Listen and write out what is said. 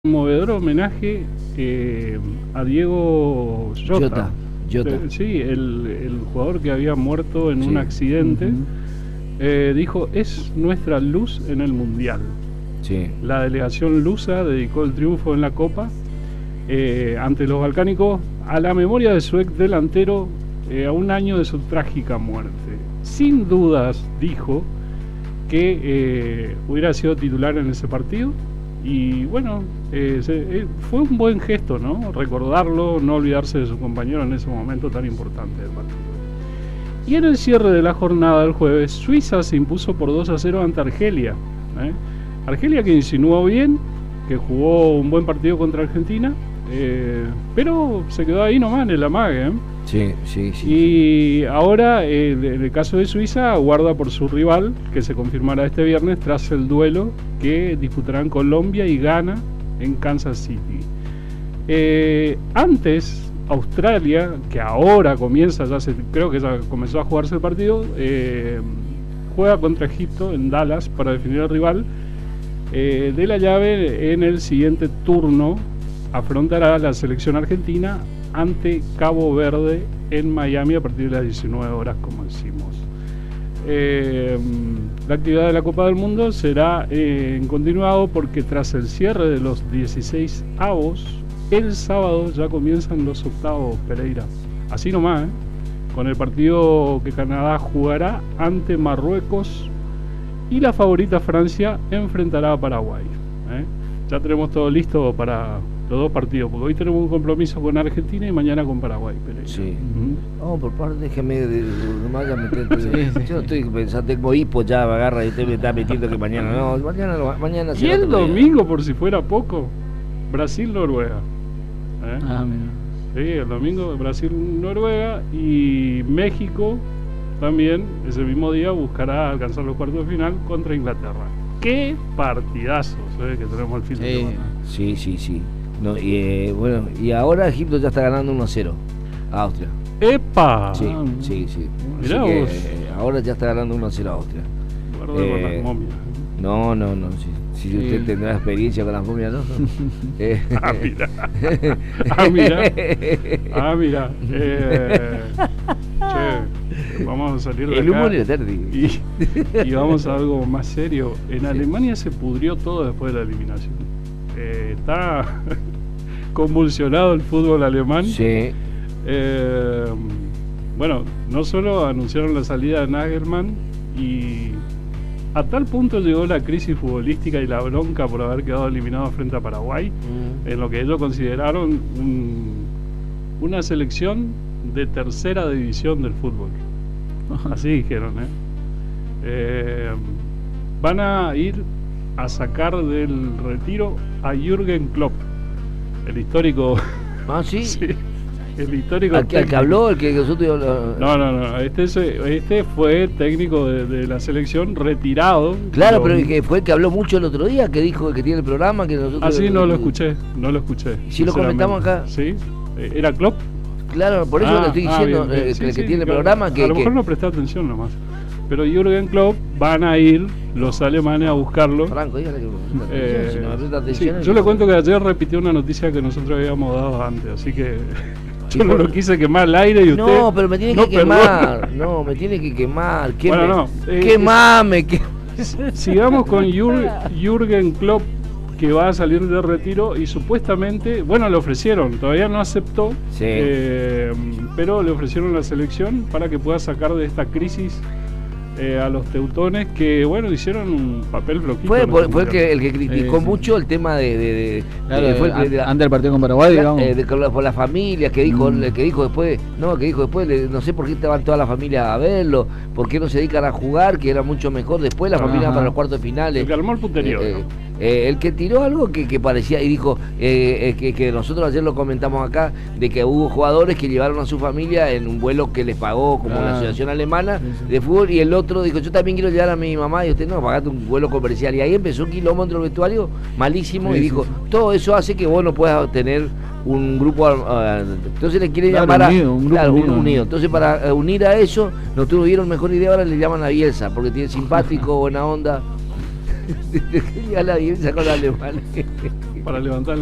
Conmovedor homenaje a Diego Jota. Sí, el jugador que había muerto en un accidente. Dijo, es nuestra luz en el Mundial. La delegación lusa dedicó el triunfo en la Copa ante los balcánicos a la memoria de su ex delantero a un año de su trágica muerte. Sin dudas dijo que hubiera sido titular en ese partido. Y bueno, fue un buen gesto, ¿no? Recordarlo, no olvidarse de su compañero en ese momento tan importante del partido. Y en el cierre de la jornada del jueves, Suiza se impuso por 2-0 ante Argelia. Argelia que insinuó bien, que jugó un buen partido contra Argentina, pero se quedó ahí nomás en el amague. Sí. Y ahora, en el caso de Suiza, aguarda por su rival, que se confirmará este viernes tras el duelo que disputarán Colombia y Ghana en Kansas City. Antes, Australia, que ahora comienza, creo que ya comenzó a jugarse el partido, juega contra Egipto en Dallas para definir al rival de la llave. En el siguiente turno afrontará la selección argentina ante Cabo Verde en Miami a partir de las 19 horas, como decimos. La actividad de la Copa del Mundo será en continuado porque tras el cierre de los 16 avos, el sábado ya comienzan los octavos, Pereira. Así nomás, con el partido que Canadá jugará ante Marruecos y la favorita Francia enfrentará a Paraguay. Ya tenemos todo listo para los dos partidos, porque hoy tenemos un compromiso con Argentina y mañana con Paraguay, Pereira. Sí. No, por favor, déjeme yo no estoy pensando, tengo hipo ya, agarra y usted me está metiendo que mañana no, mañana y el domingo, por si fuera poco, Brasil-Noruega. Mira. Sí, el domingo Brasil-Noruega y México también ese mismo día buscará alcanzar los cuartos de final contra Inglaterra. ¡Qué partidazos que tenemos al fin de semana! Sí. No, bueno, y ahora Egipto ya está ganando 1-0 a Austria. ¡Epa! Sí. Mirá Así vos. que, ahora ya está ganando 1-0 a Austria. Guarda con las momias. No. Si usted tendrá experiencia con las momias, ¿no? Mira. Vamos a salir de acá. El humor es tarde. Y vamos a algo más serio. En Alemania se pudrió todo después de la eliminación. Está convulsionado el fútbol alemán. Sí. Bueno, no solo anunciaron la salida de Nagelsmann, y a tal punto llegó la crisis futbolística y la bronca por haber quedado eliminado frente a Paraguay, en lo que ellos consideraron una selección de tercera división del fútbol. Así dijeron, van a ir a sacar del retiro a Jürgen Klopp, el histórico. ¿Sí? Sí, el histórico. ¿El que habló? ¿El que nosotros? No. Este fue técnico de la selección, retirado. Claro, pero el que fue el que habló mucho el otro día, que dijo que tiene el programa, que nosotros. Ah, sí, no lo escuché. ¿Sí lo comentamos acá? Sí, ¿era Klopp? Claro, por eso le estoy diciendo, bien. el que tiene el programa. Que a lo mejor no presté atención nomás. Pero Jürgen Klopp, van a ir los alemanes a buscarlo. Franco, dígale que si no me presta atención. Yo le cuento que ayer repitió una noticia que nosotros habíamos dado antes, así que yo no lo quise quemar al aire y usted. No, pero me tiene que quemar. No, me tiene que quemar. Quemame. Sigamos con Jürgen Klopp, que va a salir de retiro y supuestamente, bueno, le ofrecieron, todavía no aceptó, pero le ofrecieron la selección para que pueda sacar de esta crisis a los teutones, que bueno, hicieron un papel floquito. Fue el que criticó mucho el tema de antes del partido con Paraguay, digamos. Por las familias, que dijo después, no sé por qué estaban toda la familia a verlo, por qué no se dedican a jugar, que era mucho mejor después la familia para los cuartos de finales. El que armó el puterío, el que tiró algo que parecía, y dijo que nosotros ayer lo comentamos acá, de que hubo jugadores que llevaron a su familia en un vuelo que les pagó como la Asociación Alemana de Fútbol, y el otro dijo, yo también quiero llevar a mi mamá, y usted no, pagaste un vuelo comercial, y ahí empezó un quilombo entre el vestuario malísimo, y dijo, todo eso hace que vos no puedas tener un grupo, entonces le quiere llamar unido, unido. Entonces para unir a eso, no tuvieron mejor idea, ahora le llaman a Bielsa, porque tiene simpático, buena onda. Ya la Bielsa con la alemana. para levantar